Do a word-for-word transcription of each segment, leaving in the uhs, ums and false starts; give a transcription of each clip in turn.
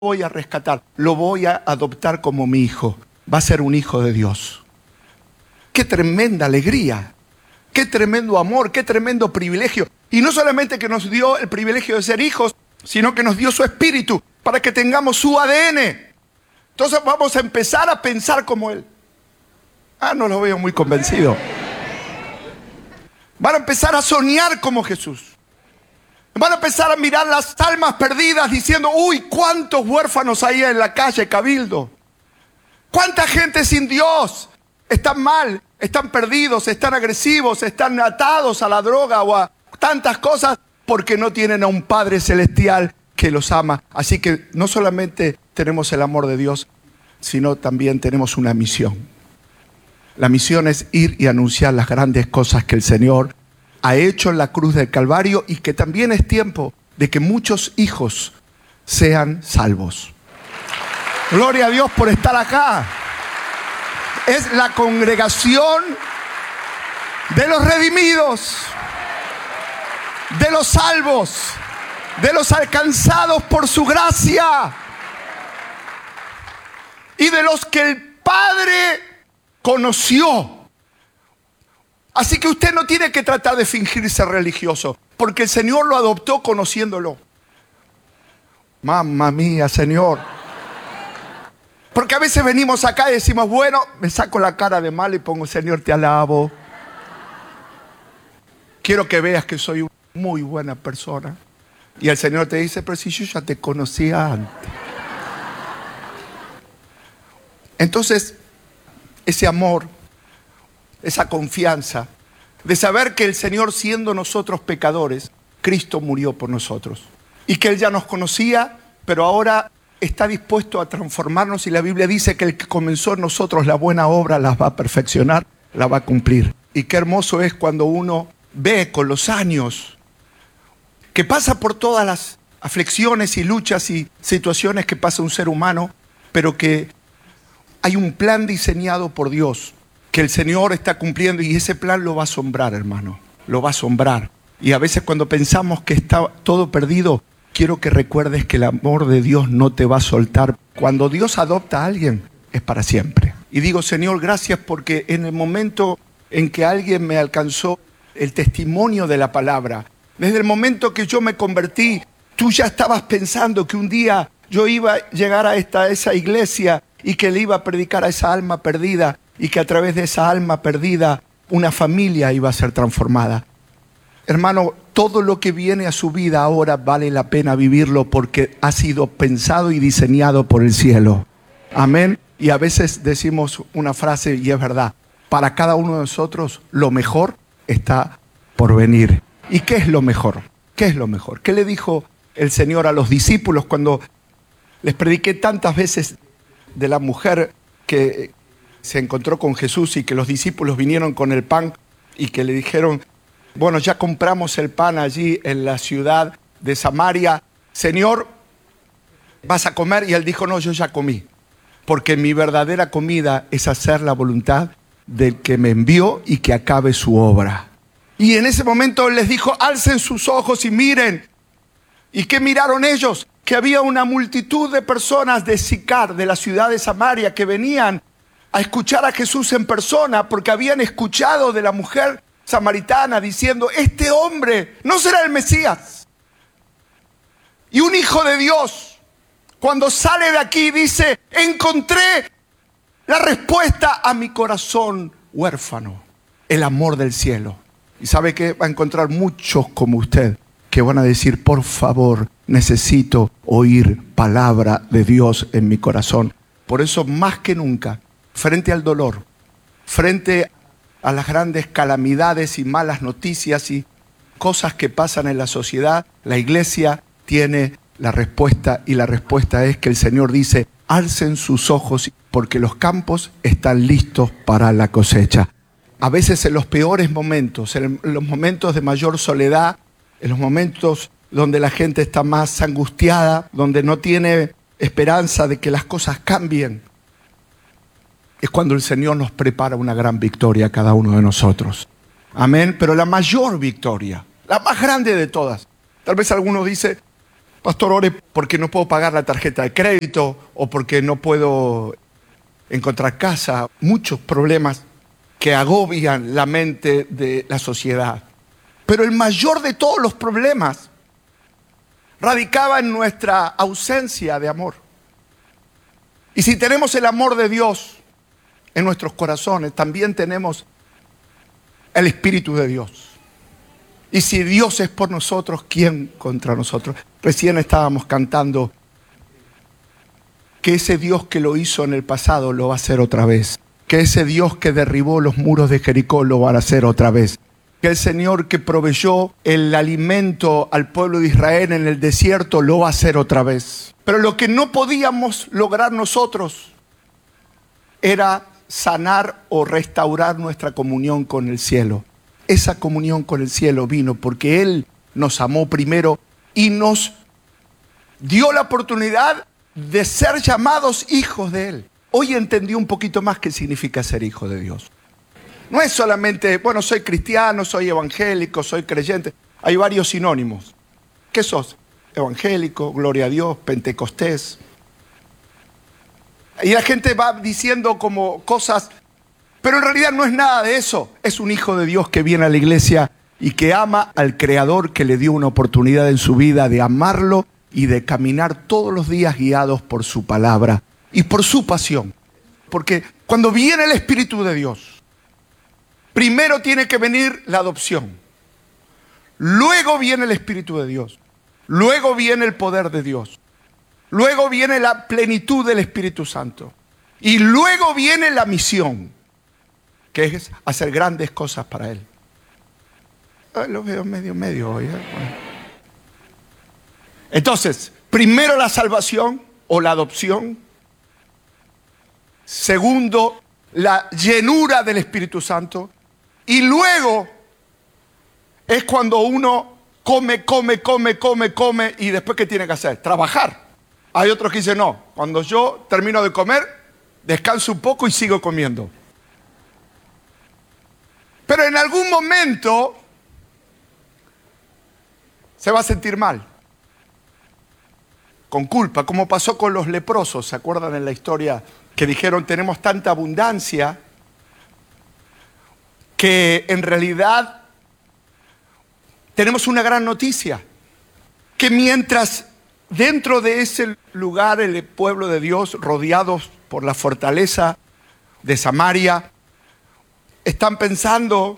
voy a rescatar, lo voy a adoptar como mi hijo. Va a ser un hijo de Dios. ¡Qué tremenda alegría! ¡Qué tremendo amor! ¡Qué tremendo privilegio! Y no solamente que nos dio el privilegio de ser hijos, sino que nos dio su espíritu para que tengamos su A D N. Entonces vamos a empezar a pensar como Él. Ah, no lo veo muy convencido. Van a empezar a soñar como Jesús. Van a empezar a mirar las almas perdidas diciendo, uy, cuántos huérfanos hay en la calle Cabildo. Cuánta gente sin Dios. Están mal, están perdidos, están agresivos, están atados a la droga o a tantas cosas porque no tienen a un Padre Celestial que los ama. Así que no solamente tenemos el amor de Dios, sino también tenemos una misión. La misión es ir y anunciar las grandes cosas que el Señor ha hecho en la cruz del Calvario y que también es tiempo de que muchos hijos sean salvos. Gloria a Dios por estar acá. Es la congregación de los redimidos, de los salvos, de los alcanzados por su gracia y de los que el Padre conoció. Así que usted no tiene que tratar de fingirse religioso, porque el Señor lo adoptó conociéndolo. Mamma mía, Señor. Porque a veces venimos acá y decimos, bueno, me saco la cara de mal y pongo, Señor, te alabo. Quiero que veas que soy una muy buena persona. Y el Señor te dice, pero si yo ya te conocía antes. Entonces, ese amor, esa confianza de saber que el Señor, siendo nosotros pecadores, Cristo murió por nosotros. Y que Él ya nos conocía, pero ahora está dispuesto a transformarnos. Y la Biblia dice que el que comenzó en nosotros la buena obra la va a perfeccionar, la va a cumplir. Y qué hermoso es cuando uno ve con los años que pasa por todas las aflicciones y luchas y situaciones que pasa un ser humano, pero que hay un plan diseñado por Dios que el Señor está cumpliendo, y ese plan lo va a asombrar, hermano, lo va a asombrar. Y a veces cuando pensamos que está todo perdido, quiero que recuerdes que el amor de Dios no te va a soltar. Cuando Dios adopta a alguien, es para siempre. Y digo, Señor, gracias porque en el momento en que alguien me alcanzó el testimonio de la palabra, desde el momento que yo me convertí, tú ya estabas pensando que un día yo iba a llegar a esta, a esa iglesia y que le iba a predicar a esa alma perdida, y que a través de esa alma perdida una familia iba a ser transformada. Hermano, todo lo que viene a su vida ahora vale la pena vivirlo porque ha sido pensado y diseñado por el cielo. Amén. Y a veces decimos una frase y es verdad. Para cada uno de nosotros lo mejor está por venir. ¿Y qué es lo mejor? ¿Qué es lo mejor? ¿Qué le dijo el Señor a los discípulos cuando les prediqué tantas veces de la mujer que se encontró con Jesús y que los discípulos vinieron con el pan y que le dijeron, bueno, ya compramos el pan allí en la ciudad de Samaria, Señor, ¿vas a comer? Y él dijo, no, yo ya comí, porque mi verdadera comida es hacer la voluntad del que me envió y que acabe su obra. Y en ese momento él les dijo, alcen sus ojos y miren. ¿Y qué miraron ellos? Que había una multitud de personas de Sicar, de la ciudad de Samaria, que venían a escuchar a Jesús en persona, porque habían escuchado de la mujer samaritana diciendo, este hombre no será el Mesías. Y un hijo de Dios, cuando sale de aquí, dice, encontré la respuesta a mi corazón huérfano, el amor del cielo. Y sabe que va a encontrar muchos como usted que van a decir, por favor, necesito oír palabra de Dios en mi corazón. Por eso, más que nunca, frente al dolor, frente a las grandes calamidades y malas noticias y cosas que pasan en la sociedad, la iglesia tiene la respuesta, y la respuesta es que el Señor dice, alcen sus ojos porque los campos están listos para la cosecha. A veces en los peores momentos, en los momentos de mayor soledad, en los momentos donde la gente está más angustiada, donde no tiene esperanza de que las cosas cambien, es cuando el Señor nos prepara una gran victoria a cada uno de nosotros. Amén. Pero la mayor victoria, la más grande de todas. Tal vez alguno dice, Pastor, ore porque no puedo pagar la tarjeta de crédito o porque no puedo encontrar casa. Muchos problemas que agobian la mente de la sociedad. Pero el mayor de todos los problemas radicaba en nuestra ausencia de amor. Y si tenemos el amor de Dios en nuestros corazones, también tenemos el Espíritu de Dios. Y si Dios es por nosotros, ¿quién contra nosotros? Recién estábamos cantando que ese Dios que lo hizo en el pasado lo va a hacer otra vez. Que ese Dios que derribó los muros de Jericó lo va a hacer otra vez. Que el Señor que proveyó el alimento al pueblo de Israel en el desierto lo va a hacer otra vez. Pero lo que no podíamos lograr nosotros era sanar o restaurar nuestra comunión con el cielo. Esa comunión con el cielo vino porque Él nos amó primero y nos dio la oportunidad de ser llamados hijos de Él. Hoy entendí un poquito más qué significa ser hijo de Dios. No es solamente, bueno, soy cristiano, soy evangélico, soy creyente. Hay varios sinónimos. ¿Qué sos? Evangélico, gloria a Dios, pentecostés. Y la gente va diciendo como cosas, pero en realidad no es nada de eso. Es un hijo de Dios que viene a la iglesia y que ama al Creador que le dio una oportunidad en su vida de amarlo y de caminar todos los días guiados por su palabra y por su pasión. Porque cuando viene el Espíritu de Dios, primero tiene que venir la adopción. Luego viene el Espíritu de Dios. Luego viene el poder de Dios. Luego viene la plenitud del Espíritu Santo. Y luego viene la misión, que es hacer grandes cosas para Él. Ah, lo veo medio medio hoy. ¿eh? Bueno. Entonces, primero la salvación o la adopción. Segundo, la llenura del Espíritu Santo. Y luego es cuando uno come, come, come, come, come y después ¿qué tiene que hacer? Trabajar. Hay otros que dicen, no, cuando yo termino de comer, descanso un poco y sigo comiendo. Pero en algún momento se va a sentir mal, con culpa, como pasó con los leprosos. ¿Se acuerdan en la historia que dijeron, tenemos tanta abundancia que en realidad tenemos una gran noticia? Que mientras dentro de ese lugar, el pueblo de Dios, rodeados por la fortaleza de Samaria, están pensando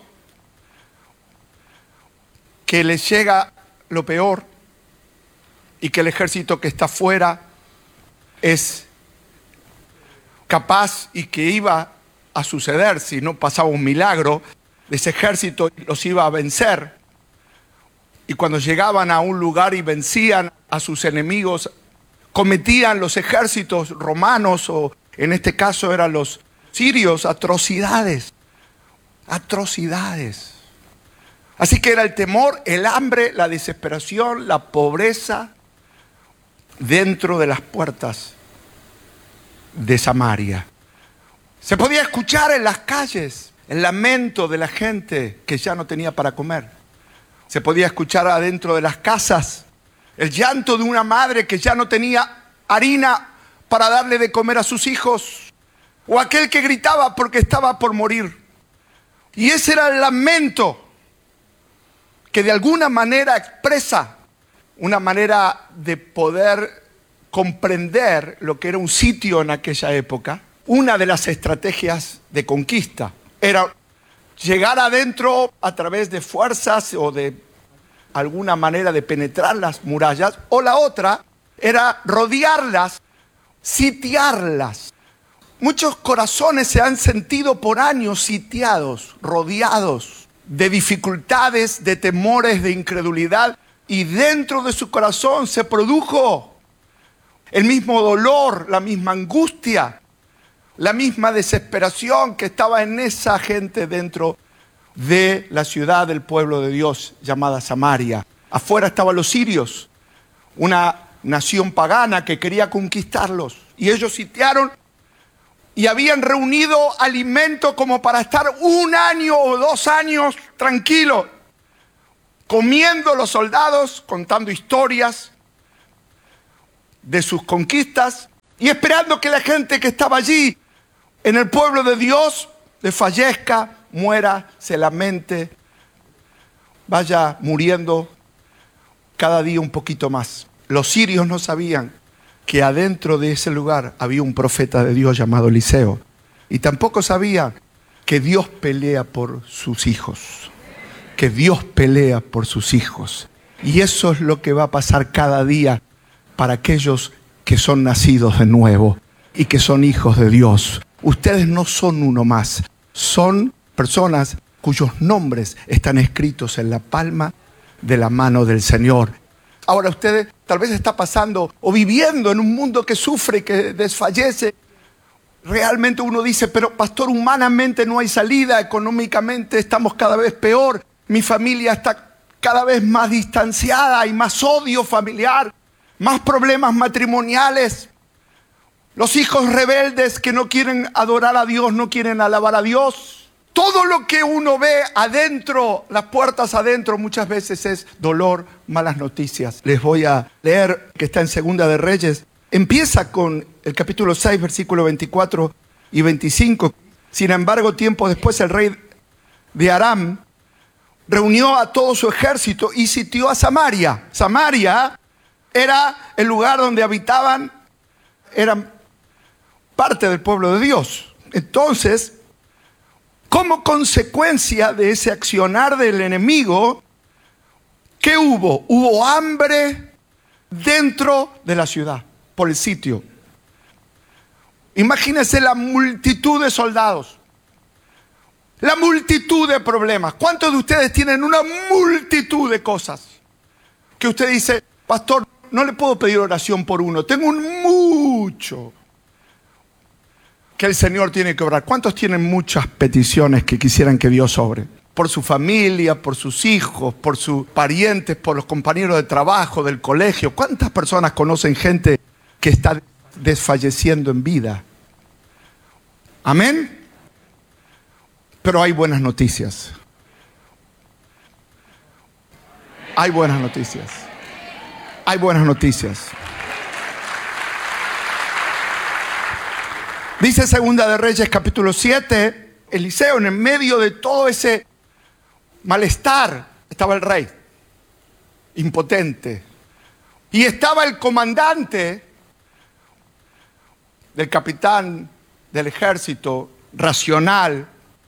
que les llega lo peor y que el ejército que está afuera es capaz y que iba a suceder si no pasaba un milagro, ese ejército los iba a vencer. Y cuando llegaban a un lugar y vencían a sus enemigos, cometían los ejércitos romanos, o en este caso eran los sirios, atrocidades, atrocidades. Así que era el temor, el hambre, la desesperación, la pobreza dentro de las puertas de Samaria. Se podía escuchar en las calles el lamento de la gente que ya no tenía para comer. Se podía escuchar adentro de las casas el llanto de una madre que ya no tenía harina para darle de comer a sus hijos, o aquel que gritaba porque estaba por morir. Y ese era el lamento que de alguna manera expresa una manera de poder comprender lo que era un sitio en aquella época. Una de las estrategias de conquista era llegar adentro a través de fuerzas o de alguna manera de penetrar las murallas, o la otra era rodearlas, sitiarlas. Muchos corazones se han sentido por años sitiados, rodeados de dificultades, de temores, de incredulidad, y dentro de su corazón se produjo el mismo dolor, la misma angustia, la misma desesperación que estaba en esa gente dentro de la ciudad del pueblo de Dios llamada Samaria. Afuera estaban los sirios, una nación pagana que quería conquistarlos, y ellos sitiaron y habían reunido alimento como para estar un año o dos años tranquilos, comiendo los soldados, contando historias de sus conquistas y esperando que la gente que estaba allí en el pueblo de Dios desfallezca, muera, se lamente, vaya muriendo cada día un poquito más. Los sirios no sabían que adentro de ese lugar había un profeta de Dios llamado Eliseo. Y tampoco sabían que Dios pelea por sus hijos. Que Dios pelea por sus hijos. Y eso es lo que va a pasar cada día para aquellos que son nacidos de nuevo y que son hijos de Dios. Ustedes no son uno más. Son personas cuyos nombres están escritos en la palma de la mano del Señor. Ahora usted tal vez está pasando o viviendo en un mundo que sufre, que desfallece. Realmente uno dice, pero pastor, humanamente no hay salida, económicamente estamos cada vez peor, mi familia está cada vez más distanciada, hay más odio familiar, más problemas matrimoniales. Los hijos rebeldes que no quieren adorar a Dios, no quieren alabar a Dios. Todo lo que uno ve adentro, las puertas adentro, muchas veces es dolor, malas noticias. Les voy a leer que está en Segunda de Reyes. Empieza con el capítulo seis, versículos veinticuatro y veinticinco. Sin embargo, tiempo después el rey de Aram reunió a todo su ejército y sitió a Samaria. Samaria era el lugar donde habitaban, eran parte del pueblo de Dios. Entonces, como consecuencia de ese accionar del enemigo, ¿qué hubo? Hubo hambre dentro de la ciudad, por el sitio. Imagínense la multitud de soldados, la multitud de problemas. ¿Cuántos de ustedes tienen una multitud de cosas que usted dice, pastor, no le puedo pedir oración por uno, tengo un mucho que el Señor tiene que obrar? ¿Cuántos tienen muchas peticiones que quisieran que Dios obre? Por su familia, por sus hijos, por sus parientes, por los compañeros de trabajo, del colegio. ¿Cuántas personas conocen gente que está desfalleciendo en vida? ¿Amén? Pero hay buenas noticias. Hay buenas noticias. Hay buenas noticias. Dice Segunda de Reyes capítulo siete, Eliseo, en el medio de todo ese malestar, estaba el rey, impotente. Y estaba el comandante del capitán del ejército, racional,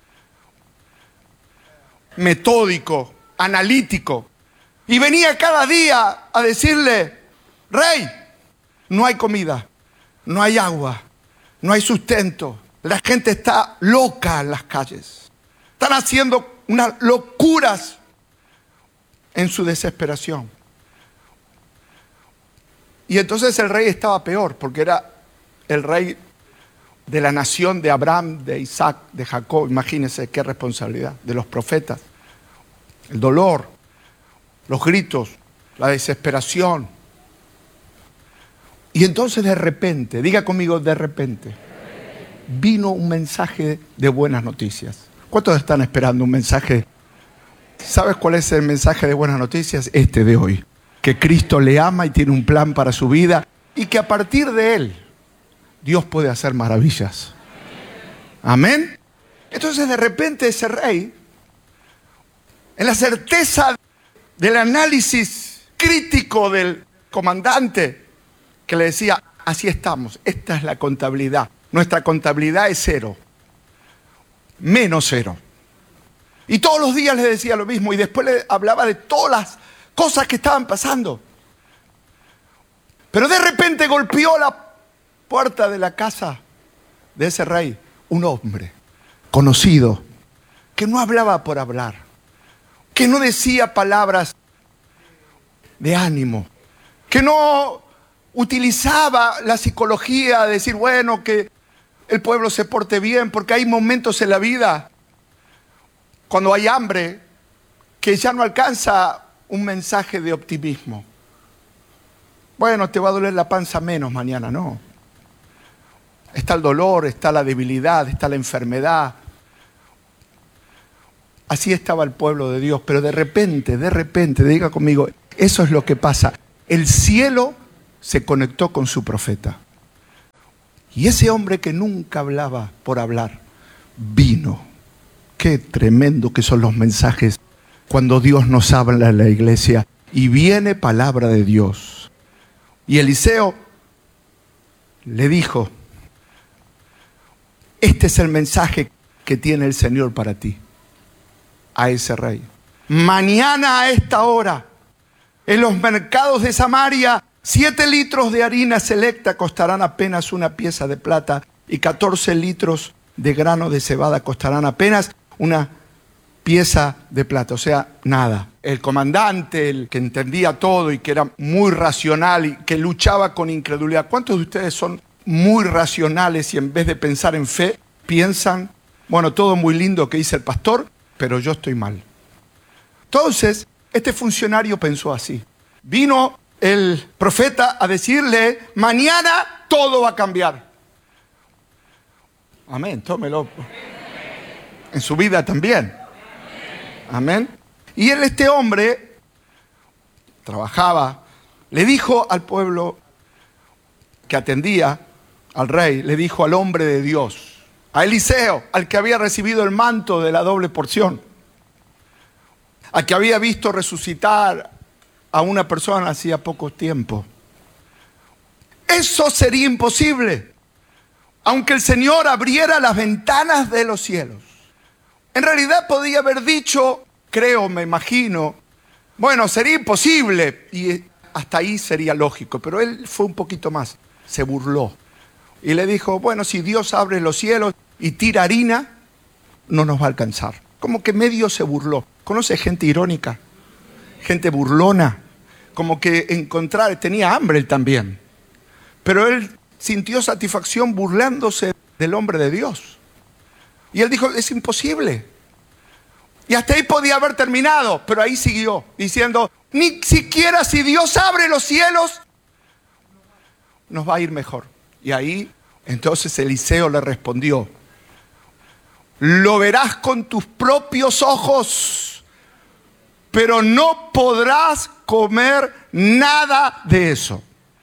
metódico, analítico. Y venía cada día a decirle, rey, no hay comida, no hay agua, no hay sustento. La gente está loca en las calles. Están haciendo unas locuras en su desesperación. Y entonces el rey estaba peor, porque era el rey de la nación de Abraham, de Isaac, de Jacob. Imagínense qué responsabilidad, de los profetas. El dolor, los gritos, la desesperación. Y entonces de repente, diga conmigo, de repente, vino un mensaje de buenas noticias. ¿Cuántos están esperando un mensaje? ¿Sabes cuál es el mensaje de buenas noticias? Este de hoy. Que Cristo le ama y tiene un plan para su vida y que a partir de él Dios puede hacer maravillas. Amén. Entonces de repente ese rey, en la certeza del análisis crítico del comandante, que le decía, así estamos, esta es la contabilidad. Nuestra contabilidad es cero, menos cero. Y todos los días le decía lo mismo y después le hablaba de todas las cosas que estaban pasando. Pero de repente golpeó la puerta de la casa de ese rey un hombre conocido, que no hablaba por hablar, que no decía palabras de ánimo, que no utilizaba la psicología de decir, bueno, que el pueblo se porte bien, porque hay momentos en la vida, cuando hay hambre, que ya no alcanza un mensaje de optimismo. Bueno, te va a doler la panza menos mañana, no. Está el dolor, está la debilidad, está la enfermedad. Así estaba el pueblo de Dios, pero de repente, de repente, diga conmigo, eso es lo que pasa. El cielo se conectó con su profeta. Y ese hombre que nunca hablaba por hablar, vino. Qué tremendo que son los mensajes cuando Dios nos habla en la iglesia y viene palabra de Dios. Y Eliseo le dijo, este es el mensaje que tiene el Señor para ti, a ese rey. Mañana a esta hora, en los mercados de Samaria, siete litros de harina selecta costarán apenas una pieza de plata y catorce litros de grano de cebada costarán apenas una pieza de plata, o sea, nada. El comandante, el que entendía todo y que era muy racional y que luchaba con incredulidad. ¿Cuántos de ustedes son muy racionales y en vez de pensar en fe, piensan, bueno, todo muy lindo que dice el pastor, pero yo estoy mal? Entonces, este funcionario pensó así. Vino el profeta a decirle, mañana todo va a cambiar. Amén, tómelo. En su vida también. Amén. Y él, este hombre, trabajaba, le dijo al pueblo que atendía al rey, le dijo al hombre de Dios, a Eliseo, al que había recibido el manto de la doble porción, al que había visto resucitar a una persona hacía poco tiempo. Eso sería imposible, aunque el Señor abriera las ventanas de los cielos. En realidad podía haber dicho, creo, me imagino, bueno, sería imposible, y hasta ahí sería lógico, pero él fue un poquito más, se burló. Y le dijo, bueno, si Dios abre los cielos y tira harina, no nos va a alcanzar. Como que medio se burló. ¿Conoce gente irónica? Gente burlona. Como que encontrar, tenía hambre él también. Pero él sintió satisfacción burlándose del hombre de Dios. Y él dijo, es imposible. Y hasta ahí podía haber terminado, pero ahí siguió diciendo, ni siquiera si Dios abre los cielos, nos va a ir mejor. Y ahí, entonces Eliseo le respondió, lo verás con tus propios ojos, pero no podrás comer nada de eso.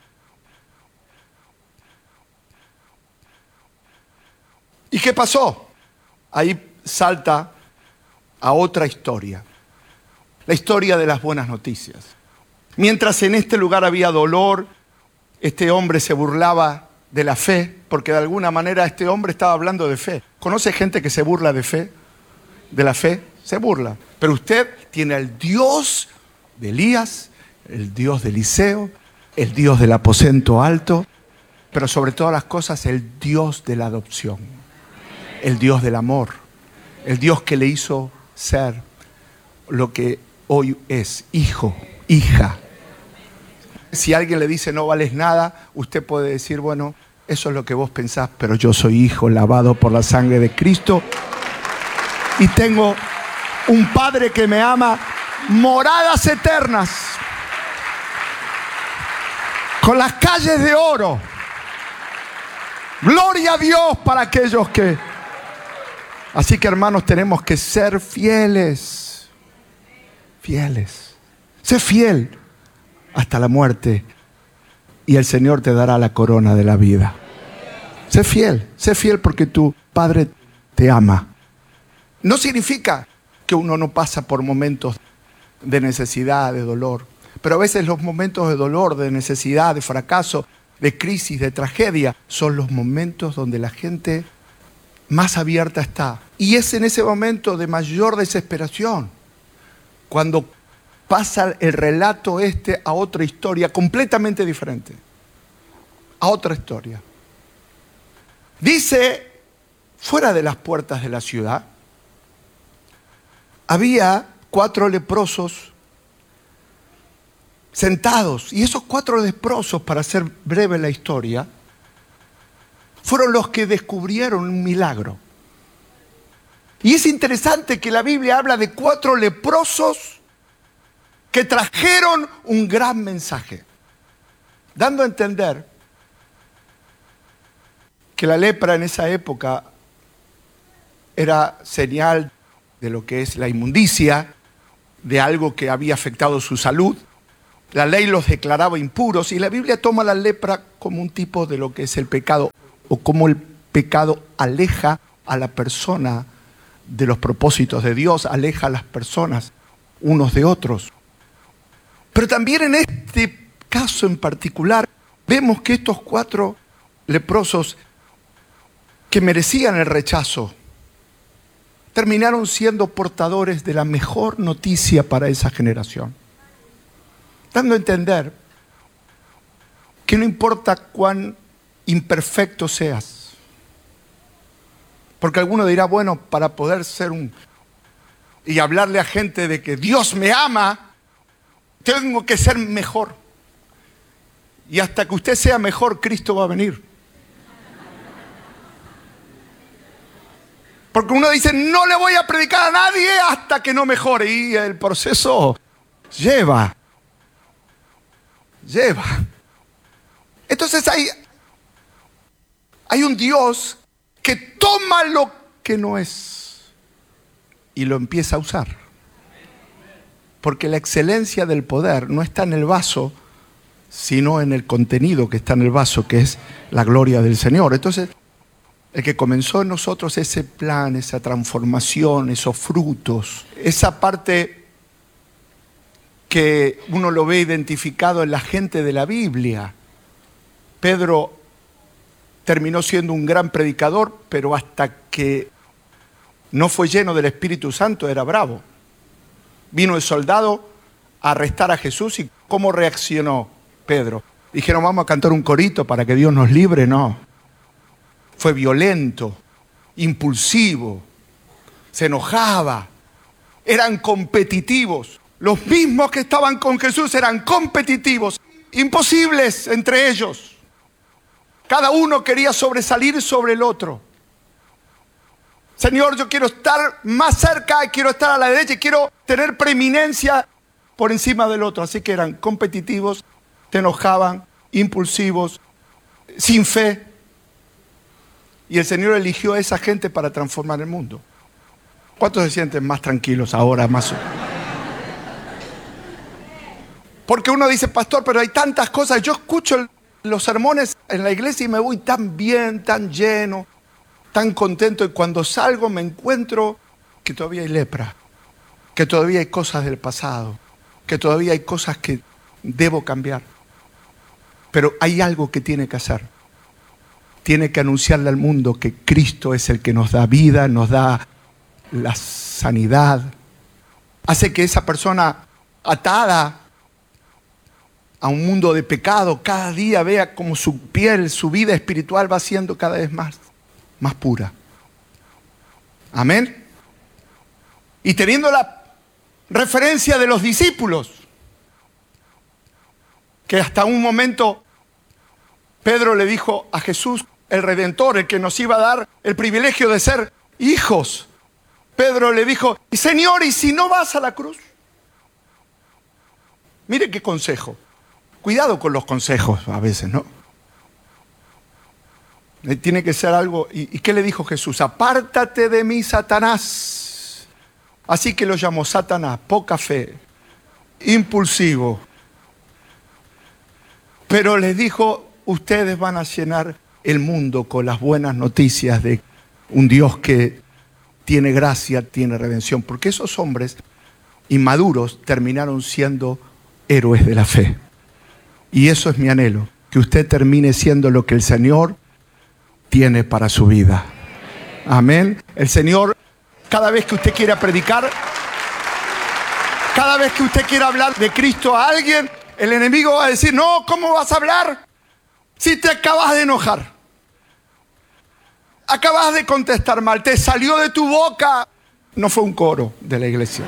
¿Y qué pasó? Ahí salta a otra historia, la historia de las buenas noticias. Mientras en este lugar había dolor, este hombre se burlaba de la fe, porque de alguna manera este hombre estaba hablando de fe. ¿Conoce gente que se burla de fe? De la fe, se burla. Pero usted tiene al Dios de Elías, el Dios de Eliseo, el Dios del aposento alto, pero sobre todas las cosas el Dios de la adopción, el Dios del amor, el Dios que le hizo ser lo que hoy es, hijo, hija. Si alguien le dice no vales nada, usted puede decir, bueno, eso es lo que vos pensás, pero yo soy hijo lavado por la sangre de Cristo y tengo un Padre que me ama, moradas eternas, con las calles de oro. Gloria a Dios para aquellos que... Así que, hermanos, tenemos que ser fieles, fieles. Sé fiel hasta la muerte y el Señor te dará la corona de la vida. Sé fiel, sé fiel porque tu Padre te ama. No significa que uno no pasa por momentos de necesidad, de dolor, pero a veces los momentos de dolor, de necesidad, de fracaso, de crisis, de tragedia, son los momentos donde la gente más abierta está. Y es en ese momento de mayor desesperación cuando pasa el relato este a otra historia completamente diferente. A otra historia. Dice, fuera de las puertas de la ciudad, había cuatro leprosos sentados. Y esos cuatro leprosos, para hacer breve la historia, fueron los que descubrieron un milagro. Y es interesante que la Biblia habla de cuatro leprosos que trajeron un gran mensaje, dando a entender que la lepra en esa época era señal de lo que es la inmundicia, de algo que había afectado su salud, La ley los declaraba impuros y la Biblia toma la lepra como un tipo de lo que es el pecado o como el pecado aleja a la persona de los propósitos de Dios, aleja a las personas unos de otros. Pero también en este caso en particular vemos que estos cuatro leprosos que merecían el rechazo terminaron siendo portadores de la mejor noticia para esa generación, dando a entender que no importa cuán imperfecto seas, porque alguno dirá, bueno, para poder ser un y hablarle a gente de que Dios me ama, tengo que ser mejor. Y hasta que usted sea mejor, Cristo va a venir. Porque uno dice, no le voy a predicar a nadie hasta que no mejore. Y el proceso lleva, lleva. Entonces hay, hay un Dios que toma lo que no es y lo empieza a usar. Porque la excelencia del poder no está en el vaso, sino en el contenido que está en el vaso, que es la gloria del Señor. Entonces, el que comenzó en nosotros ese plan, esa transformación, esos frutos, esa parte que uno lo ve identificado en la gente de la Biblia. Pedro terminó siendo un gran predicador, pero hasta que no fue lleno del Espíritu Santo era bravo. Vino el soldado a arrestar a Jesús y ¿cómo reaccionó Pedro? Dijeron, vamos a cantar un corito para que Dios nos libre. No. Fue violento, impulsivo, se enojaba, eran competitivos. Los mismos que estaban con Jesús eran competitivos, imposibles entre ellos. Cada uno quería sobresalir sobre el otro. Señor, yo quiero estar más cerca, quiero estar a la derecha, quiero tener preeminencia por encima del otro. Así que eran competitivos, se enojaban, impulsivos, sin fe. Y el Señor eligió a esa gente para transformar el mundo. ¿Cuántos se sienten más tranquilos ahora? Más? Porque uno dice, pastor, pero hay tantas cosas. Yo escucho los sermones en la iglesia y me voy tan bien, tan lleno, tan contento. Y cuando salgo me encuentro que todavía hay lepra, que todavía hay cosas del pasado, que todavía hay cosas que debo cambiar. Pero hay algo que tiene que hacer. Tiene que anunciarle al mundo que Cristo es el que nos da vida, nos da la sanidad. Hace que esa persona atada a un mundo de pecado cada día vea como su piel, su vida espiritual va siendo cada vez más, más pura. Amén. Y teniendo la referencia de los discípulos, que hasta un momento Pedro le dijo a Jesús, el Redentor, el que nos iba a dar el privilegio de ser hijos. Pedro le dijo, Señor, ¿y si no vas a la cruz? Mire qué consejo. Cuidado con los consejos a veces, ¿no? Tiene que ser algo. ¿Y qué le dijo Jesús? Apártate de mí, Satanás. Así que lo llamó Satanás, poca fe, impulsivo. Pero les dijo, ustedes van a llenar el mundo con las buenas noticias de un Dios que tiene gracia, tiene redención. Porque esos hombres inmaduros terminaron siendo héroes de la fe. Y eso es mi anhelo, que usted termine siendo lo que el Señor tiene para su vida. Amén. El Señor, cada vez que usted quiera predicar, cada vez que usted quiera hablar de Cristo a alguien, el enemigo va a decir, no, ¿cómo vas a hablar? Si te acabas de enojar, acabas de contestar mal, te salió de tu boca. No fue un coro de la iglesia.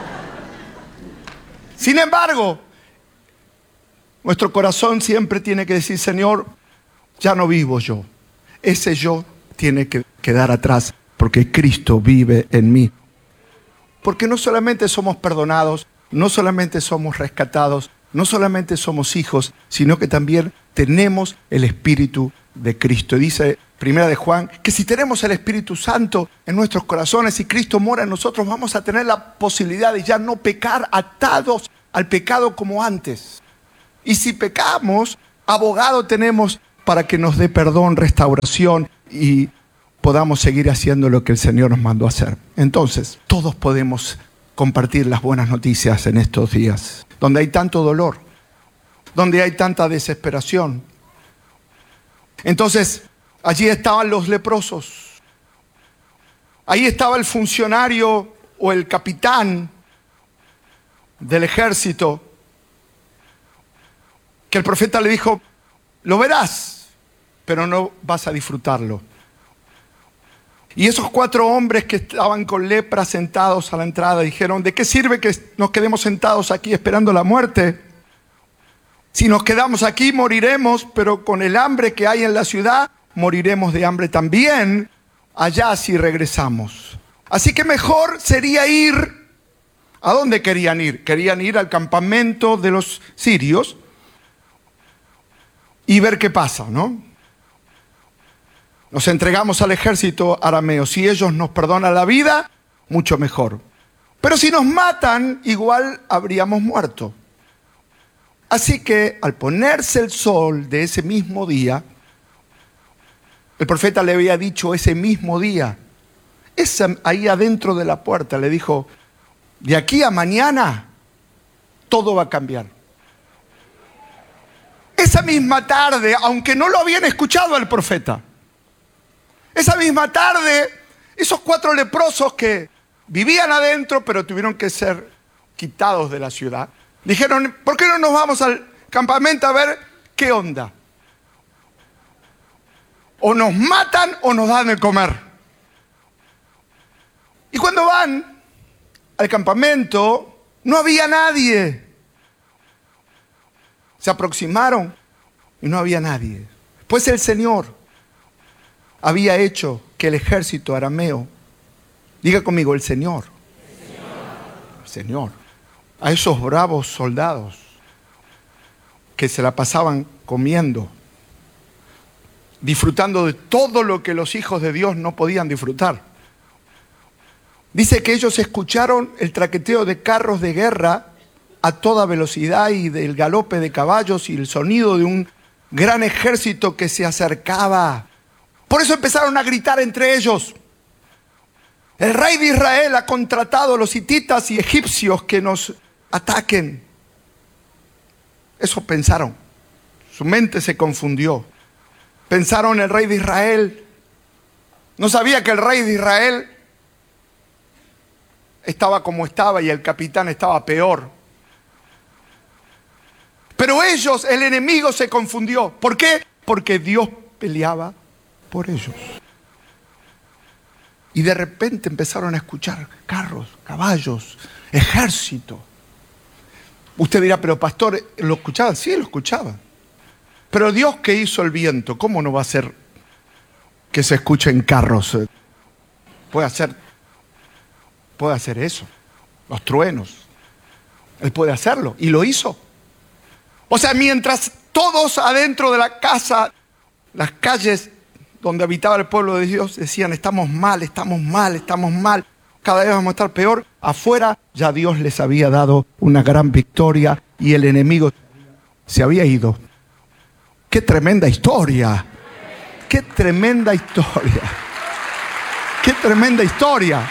Sin embargo, nuestro corazón siempre tiene que decir, Señor, ya no vivo yo. Ese yo tiene que quedar atrás porque Cristo vive en mí. Porque no solamente somos perdonados, no solamente somos rescatados, no solamente somos hijos, sino que también tenemos el Espíritu de Cristo. Dice Primera de Juan que si tenemos el Espíritu Santo en nuestros corazones y Cristo mora en nosotros, vamos a tener la posibilidad de ya no pecar atados al pecado como antes. Y si pecamos, abogado tenemos para que nos dé perdón, restauración y podamos seguir haciendo lo que el Señor nos mandó a hacer. Entonces, todos podemos compartir las buenas noticias en estos días, donde hay tanto dolor, donde hay tanta desesperación. Entonces, allí estaban los leprosos. Ahí estaba el funcionario o el capitán del ejército, que el profeta le dijo, lo verás, pero no vas a disfrutarlo. Y esos cuatro hombres que estaban con lepra sentados a la entrada dijeron, ¿de qué sirve que nos quedemos sentados aquí esperando la muerte? Si nos quedamos aquí moriremos, pero con el hambre que hay en la ciudad, moriremos de hambre también allá si regresamos. Así que mejor sería ir. ¿A dónde querían ir? Querían ir al campamento de los sirios y ver qué pasa, ¿no? Nos entregamos al ejército arameo. Si ellos nos perdonan la vida, mucho mejor. Pero si nos matan, igual habríamos muerto. Así que al ponerse el sol de ese mismo día, el profeta le había dicho ese mismo día, esa, ahí adentro de la puerta le dijo, de aquí a mañana todo va a cambiar. Esa misma tarde, aunque no lo habían escuchado al profeta, esa misma tarde, esos cuatro leprosos que vivían adentro, pero tuvieron que ser quitados de la ciudad, dijeron, ¿por qué no nos vamos al campamento a ver qué onda? O nos matan o nos dan de comer. Y cuando van al campamento, no había nadie. Se aproximaron y no había nadie. Pues el Señor había hecho que el ejército arameo, diga conmigo, el Señor, el Señor, el Señor, a esos bravos soldados que se la pasaban comiendo, disfrutando de todo lo que los hijos de Dios no podían disfrutar. Dice que ellos escucharon el traqueteo de carros de guerra a toda velocidad y del galope de caballos y el sonido de un gran ejército que se acercaba. Por eso empezaron a gritar entre ellos, el rey de Israel ha contratado a los hititas y egipcios que nos ataquen. Eso pensaron. Su mente se confundió. Pensaron el rey de Israel. No sabía que el rey de Israel estaba como estaba y el capitán estaba peor. Pero ellos, el enemigo se confundió. ¿Por qué? Porque Dios peleaba por ellos. Y de repente empezaron a escuchar carros, caballos, ejército. Usted dirá, pero pastor, ¿lo escuchaban? Sí, lo escuchaban. Pero Dios que hizo el viento, ¿cómo no va a hacer que se escuchen carros? Puede hacer, puede hacer eso. Los truenos. Él puede hacerlo. Y lo hizo. O sea, mientras todos adentro de la casa, las calles donde habitaba el pueblo de Dios, decían, estamos mal, estamos mal, estamos mal, cada vez vamos a estar peor. Afuera ya Dios les había dado una gran victoria y el enemigo se había ido. ¡Qué tremenda historia! ¡Qué tremenda historia! ¡Qué tremenda historia!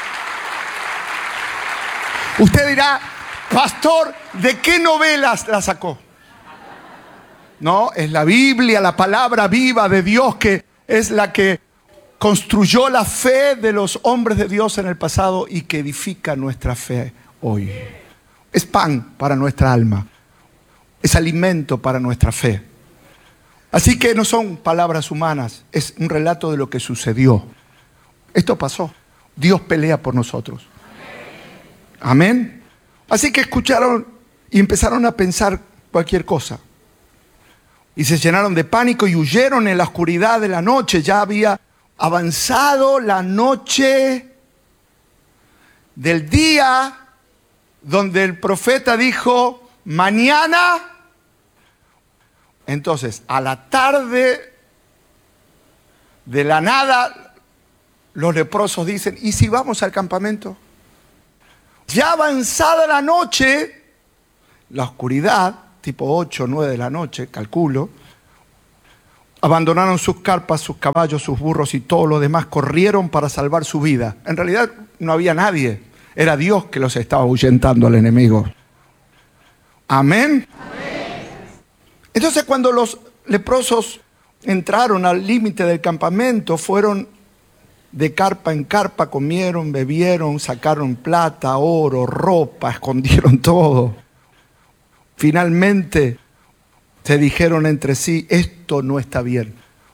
Usted dirá, pastor, ¿de qué novelas la sacó? No, es la Biblia, la palabra viva de Dios que es la que construyó la fe de los hombres de Dios en el pasado y que edifica nuestra fe hoy. Es pan para nuestra alma, es alimento para nuestra fe. Así que no son palabras humanas, es un relato de lo que sucedió. Esto pasó, Dios pelea por nosotros. Amén. Así que escucharon y empezaron a pensar cualquier cosa. Y se llenaron de pánico y huyeron en la oscuridad de la noche. Ya había avanzado la noche del día donde el profeta dijo, mañana. Entonces, a la tarde, de la nada, los leprosos dicen, ¿y si vamos al campamento? Ya avanzada la noche, la oscuridad tipo ocho o nueve de la noche, calculo. Abandonaron sus carpas, sus caballos, sus burros y todo lo demás, corrieron para salvar su vida. En realidad no había nadie, era Dios que los estaba ahuyentando al enemigo. Amén. Amén. Entonces cuando los leprosos entraron al límite del campamento, fueron de carpa en carpa, comieron, bebieron, sacaron plata, oro, ropa, escondieron todo. Finalmente se dijeron entre sí, esto no está bien.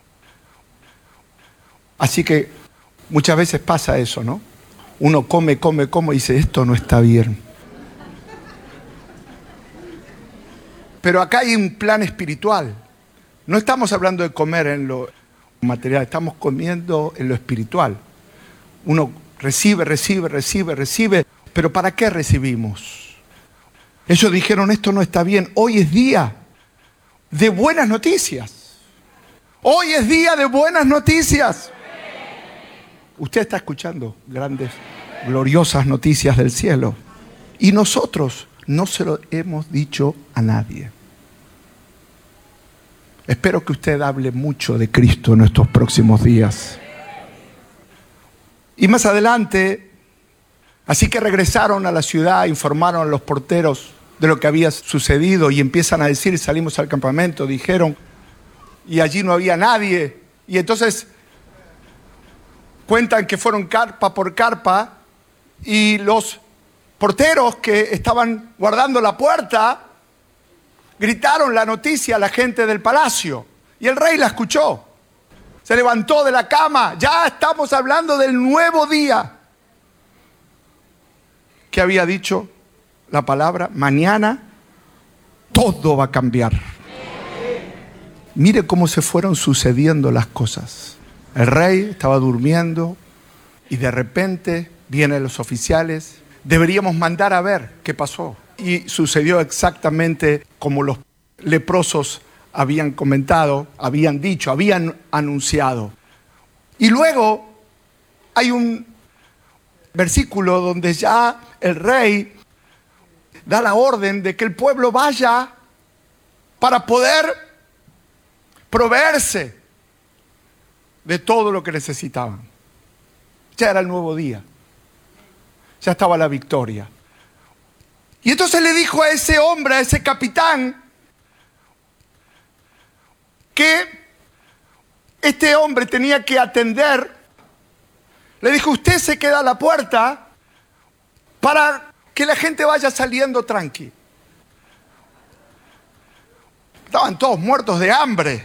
Así que muchas veces pasa eso, ¿no? Uno come, come, come y dice, esto no está bien. Pero acá hay un plan espiritual. No estamos hablando de comer en lo material, estamos comiendo en lo espiritual. Uno recibe, recibe, recibe, recibe. ¿Pero para qué recibimos? Ellos dijeron, esto no está bien. Hoy es día de buenas noticias. Hoy es día de buenas noticias. Usted está escuchando grandes, gloriosas noticias del cielo. Y nosotros no se lo hemos dicho a nadie. Espero que usted hable mucho de Cristo en estos próximos días. Y más adelante, así que regresaron a la ciudad, informaron a los porteros de lo que había sucedido y empiezan a decir, salimos al campamento, dijeron, y allí no había nadie. Y entonces cuentan que fueron carpa por carpa y los porteros que estaban guardando la puerta gritaron la noticia a la gente del palacio y el rey la escuchó. Se levantó de la cama, ya estamos hablando del nuevo día. ¿Qué había dicho la palabra? Mañana todo va a cambiar. Mire cómo se fueron sucediendo las cosas. El rey estaba durmiendo y de repente vienen los oficiales. Deberíamos mandar a ver qué pasó. Y sucedió exactamente como los leprosos habían comentado, habían dicho, habían anunciado. Y luego hay un versículo donde ya el rey da la orden de que el pueblo vaya para poder proveerse de todo lo que necesitaban. Ya era el nuevo día. Ya estaba la victoria. Y entonces le dijo a ese hombre, a ese capitán, que este hombre tenía que atender. Le dijo, usted se queda a la puerta para que la gente vaya saliendo tranqui. Estaban todos muertos de hambre.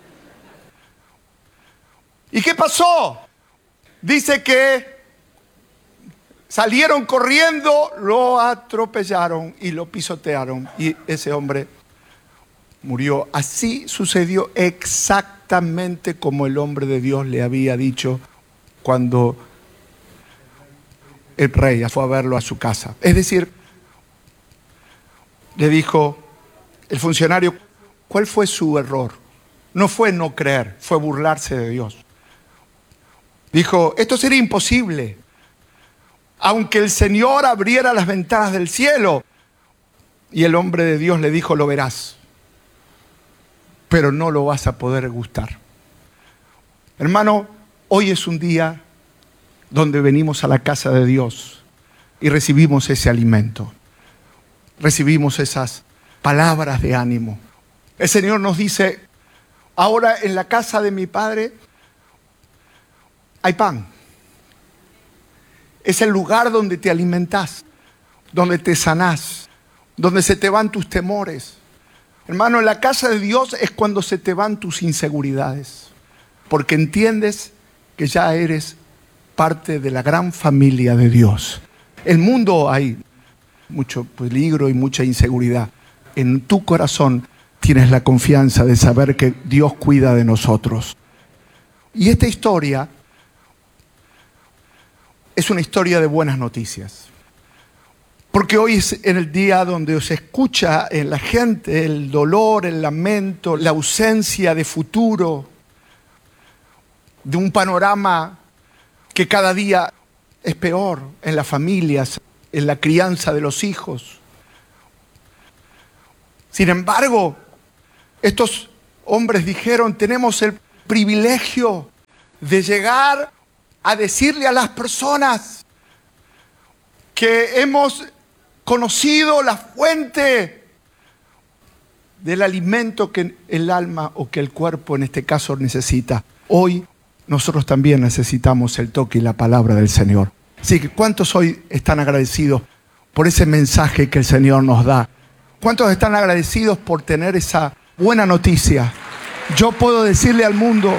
¿Y qué pasó? Dice que salieron corriendo, lo atropellaron y lo pisotearon. Y ese hombre murió. Así sucedió exactamente como el hombre de Dios le había dicho cuando el rey fue a verlo a su casa. Es decir, le dijo el funcionario, ¿cuál fue su error? No fue no creer, fue burlarse de Dios. Dijo, esto sería imposible. Aunque el Señor abriera las ventanas del cielo. Y el hombre de Dios le dijo, lo verás, pero no lo vas a poder gustar. Hermano, hoy es un día donde venimos a la casa de Dios y recibimos ese alimento. Recibimos esas palabras de ánimo. El Señor nos dice, ahora en la casa de mi Padre hay pan. Es el lugar donde te alimentás, donde te sanás, donde se te van tus temores. Hermano, en la casa de Dios es cuando se te van tus inseguridades, porque entiendes que ya eres parte de la gran familia de Dios. En el mundo hay mucho peligro y mucha inseguridad. En tu corazón tienes la confianza de saber que Dios cuida de nosotros. Y esta historia es una historia de buenas noticias. Porque hoy es en el día donde se escucha en la gente el dolor, el lamento, la ausencia de futuro, de un panorama que cada día es peor en las familias, en la crianza de los hijos. Sin embargo, estos hombres dijeron, tenemos el privilegio de llegar a decirle a las personas que hemos conocido la fuente del alimento que el alma o que el cuerpo en este caso necesita. Hoy nosotros también necesitamos el toque y la palabra del Señor. Así que ¿cuántos hoy están agradecidos por ese mensaje que el Señor nos da? ¿Cuántos están agradecidos por tener esa buena noticia? Yo puedo decirle al mundo,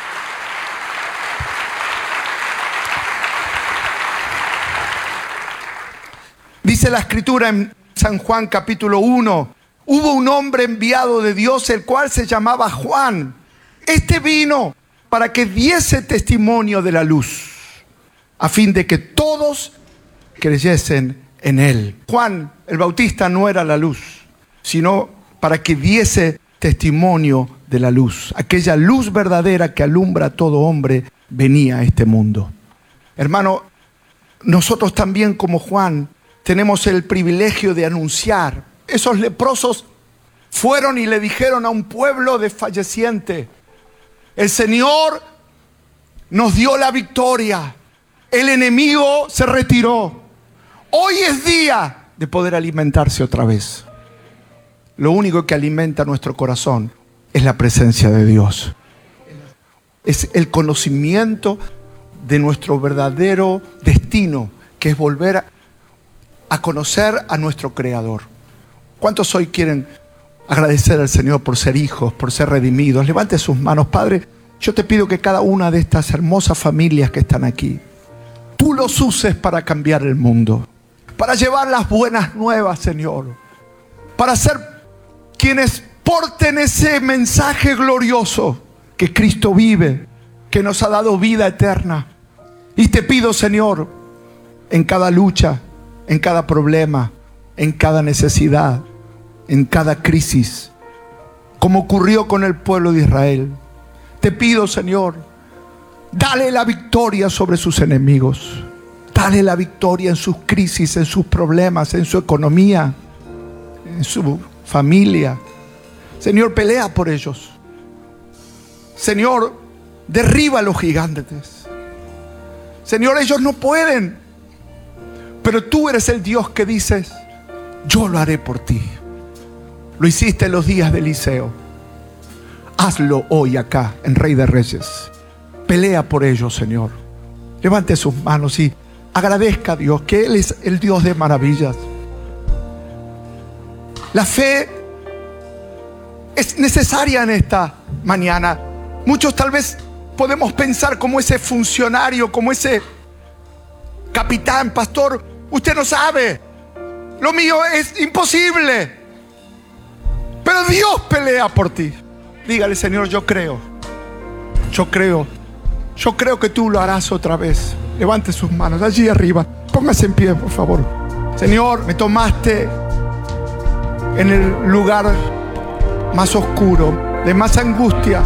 dice la Escritura en San Juan capítulo uno, hubo un hombre enviado de Dios, el cual se llamaba Juan. Este vino para que diese testimonio de la luz, a fin de que todos creyesen en él. Juan el Bautista no era la luz, sino para que diese testimonio de la luz. Aquella luz verdadera que alumbra a todo hombre venía a este mundo. Hermano, nosotros también como Juan tenemos el privilegio de anunciar. Esos leprosos fueron y le dijeron a un pueblo desfalleciente, el Señor nos dio la victoria, el enemigo se retiró, hoy es día de poder alimentarse otra vez. Lo único que alimenta nuestro corazón es la presencia de Dios. Es el conocimiento de nuestro verdadero destino, que es volver a, a conocer a nuestro Creador. ¿Cuántos hoy quieren agradecer al Señor por ser hijos, por ser redimidos? Levante sus manos. Padre, yo te pido que cada una de estas hermosas familias que están aquí, tú los uses para cambiar el mundo, para llevar las buenas nuevas, Señor, para ser quienes porten ese mensaje glorioso que Cristo vive, que nos ha dado vida eterna. Y te pido, Señor, en cada lucha, en cada problema, en cada necesidad, en cada crisis, como ocurrió con el pueblo de Israel, te pido, Señor, dale la victoria sobre sus enemigos. Dale la victoria en sus crisis, en sus problemas, en su economía, en su familia. Señor, pelea por ellos. Señor, derriba a los gigantes. Señor, ellos no pueden, pero tú eres el Dios que dices, yo lo haré por ti. Lo hiciste en los días de Eliseo. Hazlo hoy acá en Rey de Reyes. Pelea por ellos, Señor. Levante sus manos y agradezca a Dios que Él es el Dios de maravillas. La fe es necesaria en esta mañana. Muchos tal vez podemos pensar como ese funcionario, como ese capitán, pastor, usted no sabe, lo mío es imposible, pero Dios pelea por ti. Dígale, Señor, yo creo, yo creo, yo creo que tú lo harás otra vez. Levante sus manos allí arriba, póngase en pie, por favor. Señor, me tomaste en el lugar más oscuro, de más angustia,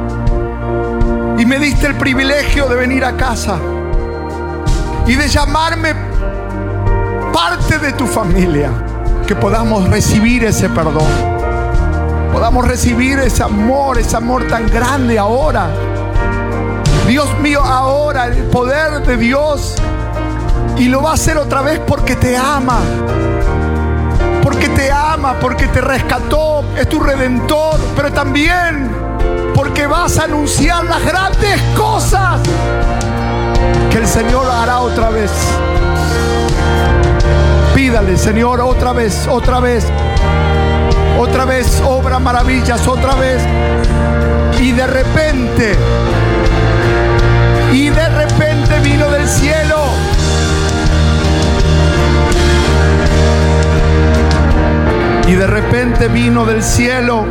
y me diste el privilegio de venir a casa y de llamarme parte de tu familia. Que podamos recibir ese perdón, podamos recibir ese amor, ese amor tan grande ahora. Dios mío, ahora el poder de Dios, y lo va a hacer otra vez porque te ama, porque te ama, porque te rescató, es tu redentor, pero también porque vas a anunciar las grandes cosas que el Señor hará otra vez. Pídale, Señor, otra vez, otra vez, otra vez, obra maravillas, otra vez. Y de repente, y de repente vino del cielo y de repente vino del cielo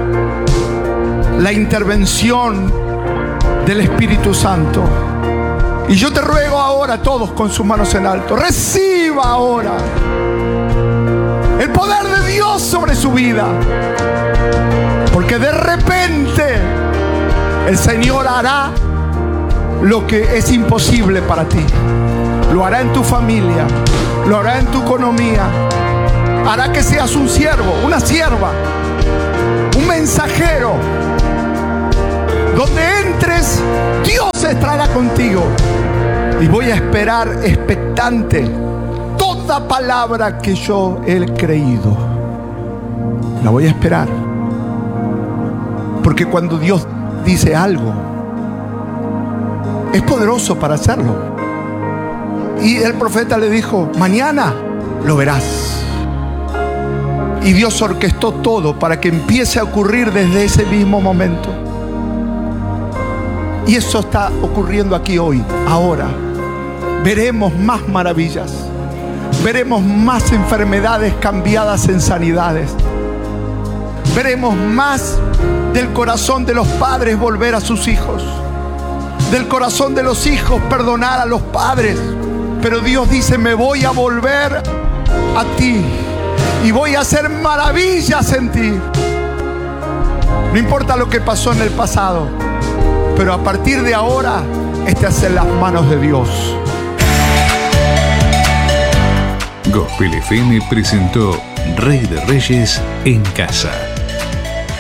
la intervención del Espíritu Santo. Y yo te ruego ahora, todos con sus manos en alto, reciba ahora el poder de Dios sobre su vida, porque de repente el Señor hará lo que es imposible para ti. Lo hará en tu familia, lo hará en tu economía, Hará que seas un siervo, una sierva, un mensajero. Donde entres, Dios estará contigo. Y voy a esperar expectante toda palabra que yo he creído. La voy a esperar. Porque cuando Dios dice algo, es poderoso para hacerlo. Y el profeta le dijo, mañana lo verás. Y Dios orquestó todo para que empiece a ocurrir desde ese mismo momento. Y eso está ocurriendo aquí hoy, ahora. Veremos más maravillas. Veremos más enfermedades cambiadas en sanidades. Veremos más del corazón de los padres volver a sus hijos. Del corazón de los hijos perdonar a los padres. Pero Dios dice, me voy a volver a ti. Y voy a hacer maravillas en ti. No importa lo que pasó en el pasado. Pero a partir de ahora, estás en las manos de Dios. Gospel F M presentó Rey de Reyes en Casa.